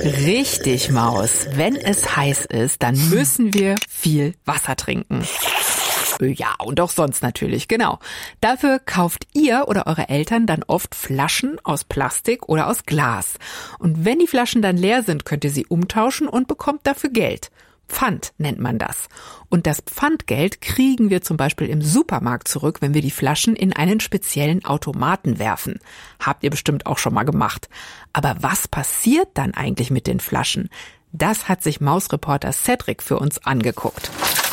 Richtig, Maus. Wenn es heiß ist, dann müssen wir viel Wasser trinken. Ja, und auch sonst natürlich, genau. Dafür kauft ihr oder eure Eltern dann oft Flaschen aus Plastik oder aus Glas. Und wenn die Flaschen dann leer sind, könnt ihr sie umtauschen und bekommt dafür Geld. Pfand nennt man das. Und das Pfandgeld kriegen wir zum Beispiel im Supermarkt zurück, wenn wir die Flaschen in einen speziellen Automaten werfen. Habt ihr bestimmt auch schon mal gemacht. Aber was passiert dann eigentlich mit den Flaschen? Das hat sich Mausreporter Cedric für uns angeguckt.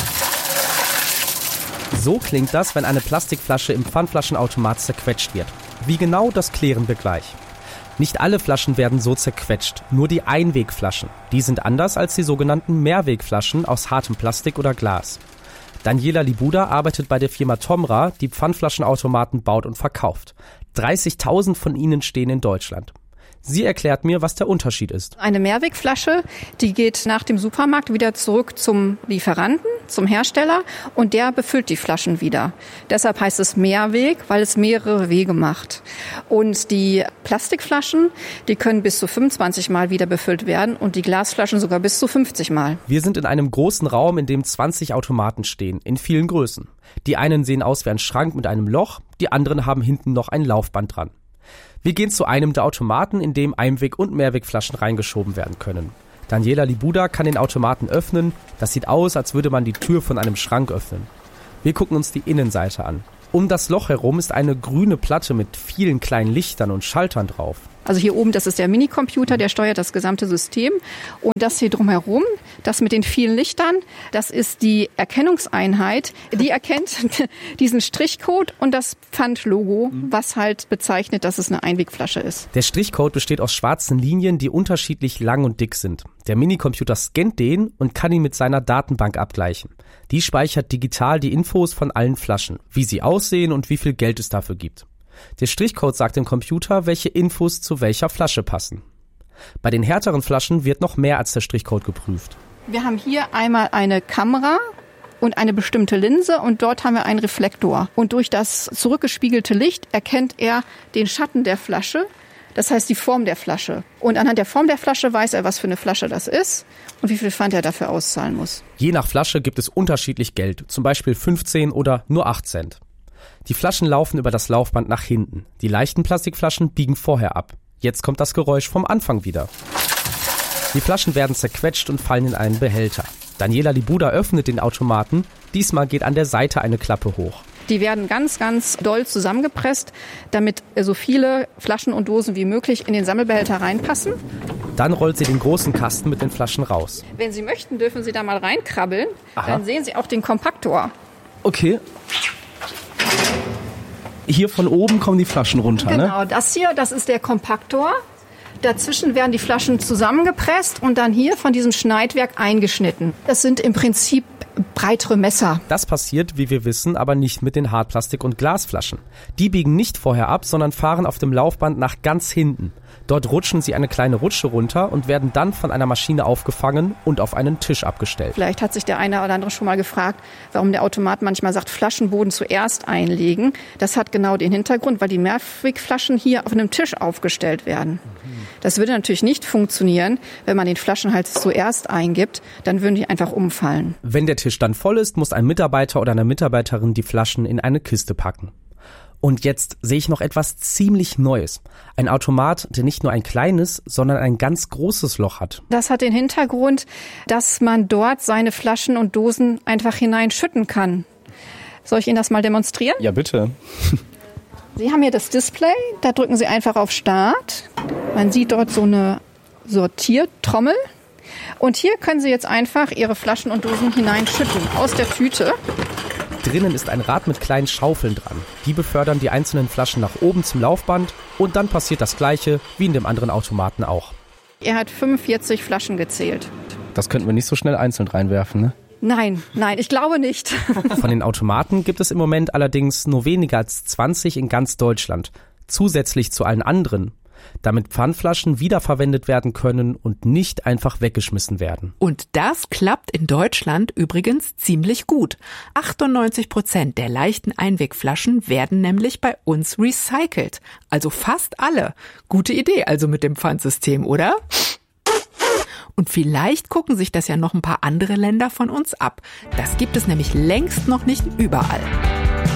So klingt das, wenn eine Plastikflasche im Pfandflaschenautomat zerquetscht wird. Wie genau, das klären wir gleich. Nicht alle Flaschen werden so zerquetscht, nur die Einwegflaschen. Die sind anders als die sogenannten Mehrwegflaschen aus hartem Plastik oder Glas. Daniela Libuda arbeitet bei der Firma Tomra, die Pfandflaschenautomaten baut und verkauft. 30.000 von ihnen stehen in Deutschland. Sie erklärt mir, was der Unterschied ist. Eine Mehrwegflasche, die geht nach dem Supermarkt wieder zurück zum Lieferanten, zum Hersteller, und der befüllt die Flaschen wieder. Deshalb heißt es Mehrweg, weil es mehrere Wege macht. Und die Plastikflaschen, die können bis zu 25 Mal wieder befüllt werden und die Glasflaschen sogar bis zu 50 Mal. Wir sind in einem großen Raum, in dem 20 Automaten stehen, in vielen Größen. Die einen sehen aus wie ein Schrank mit einem Loch, die anderen haben hinten noch ein Laufband dran. Wir gehen zu einem der Automaten, in dem Einweg- und Mehrwegflaschen reingeschoben werden können. Daniela Libuda kann den Automaten öffnen. Das sieht aus, als würde man die Tür von einem Schrank öffnen. Wir gucken uns die Innenseite an. Um das Loch herum ist eine grüne Platte mit vielen kleinen Lichtern und Schaltern drauf. Also hier oben, das ist der Minicomputer, der steuert das gesamte System. Und das hier drumherum, das mit den vielen Lichtern, das ist die Erkennungseinheit. Die erkennt diesen Strichcode und das Pfandlogo, was halt bezeichnet, dass es eine Einwegflasche ist. Der Strichcode besteht aus schwarzen Linien, die unterschiedlich lang und dick sind. Der Minicomputer scannt den und kann ihn mit seiner Datenbank abgleichen. Die speichert digital die Infos von allen Flaschen, wie sie aussehen und wie viel Geld es dafür gibt. Der Strichcode sagt dem Computer, welche Infos zu welcher Flasche passen. Bei den härteren Flaschen wird noch mehr als der Strichcode geprüft. Wir haben hier einmal eine Kamera und eine bestimmte Linse und dort haben wir einen Reflektor. Und durch das zurückgespiegelte Licht erkennt er den Schatten der Flasche, das heißt die Form der Flasche. Und anhand der Form der Flasche weiß er, was für eine Flasche das ist und wie viel Pfand er dafür auszahlen muss. Je nach Flasche gibt es unterschiedlich Geld, zum Beispiel 15 oder nur 8 Cent. Die Flaschen laufen über das Laufband nach hinten. Die leichten Plastikflaschen biegen vorher ab. Jetzt kommt das Geräusch vom Anfang wieder. Die Flaschen werden zerquetscht und fallen in einen Behälter. Daniela Libuda öffnet den Automaten. Diesmal geht an der Seite eine Klappe hoch. Die werden ganz, ganz doll zusammengepresst, damit so viele Flaschen und Dosen wie möglich in den Sammelbehälter reinpassen. Dann rollt sie den großen Kasten mit den Flaschen raus. Wenn Sie möchten, dürfen Sie da mal reinkrabbeln. Aha. Dann sehen Sie auch den Kompaktor. Okay. Hier von oben kommen die Flaschen runter, Genau, ne? das hier, das ist der Kompaktor. Dazwischen werden die Flaschen zusammengepresst und dann hier von diesem Schneidwerk eingeschnitten. Das sind im Prinzip breitere Messer. Das passiert, wie wir wissen, aber nicht mit den Hartplastik- und Glasflaschen. Die biegen nicht vorher ab, sondern fahren auf dem Laufband nach ganz hinten. Dort rutschen sie eine kleine Rutsche runter und werden dann von einer Maschine aufgefangen und auf einen Tisch abgestellt. Vielleicht hat sich der eine oder andere schon mal gefragt, warum der Automat manchmal sagt, Flaschenboden zuerst einlegen. Das hat genau den Hintergrund, weil die Mehrwegflaschen hier auf einem Tisch aufgestellt werden. Das würde natürlich nicht funktionieren, wenn man den Flaschenhals zuerst eingibt, dann würden die einfach umfallen. Wenn der Tisch dann voll ist, muss ein Mitarbeiter oder eine Mitarbeiterin die Flaschen in eine Kiste packen. Und jetzt sehe ich noch etwas ziemlich Neues. Ein Automat, der nicht nur ein kleines, sondern ein ganz großes Loch hat. Das hat den Hintergrund, dass man dort seine Flaschen und Dosen einfach hineinschütten kann. Soll ich Ihnen das mal demonstrieren? Ja, bitte. Sie haben hier das Display, da drücken Sie einfach auf Start. Man sieht dort so eine Sortiertrommel. Und hier können Sie jetzt einfach Ihre Flaschen und Dosen hineinschütten aus der Tüte. Drinnen ist ein Rad mit kleinen Schaufeln dran. Die befördern die einzelnen Flaschen nach oben zum Laufband und dann passiert das Gleiche wie in dem anderen Automaten auch. Er hat 45 Flaschen gezählt. Das könnten wir nicht so schnell einzeln reinwerfen, ne? Nein, ich glaube nicht. Von den Automaten gibt es im Moment allerdings nur weniger als 20 in ganz Deutschland. Zusätzlich zu allen anderen. Damit Pfandflaschen wiederverwendet werden können und nicht einfach weggeschmissen werden. Und das klappt in Deutschland übrigens ziemlich gut. 98% der leichten Einwegflaschen werden nämlich bei uns recycelt. Also fast alle. Gute Idee also mit dem Pfandsystem, oder? Und vielleicht gucken sich das ja noch ein paar andere Länder von uns ab. Das gibt es nämlich längst noch nicht überall.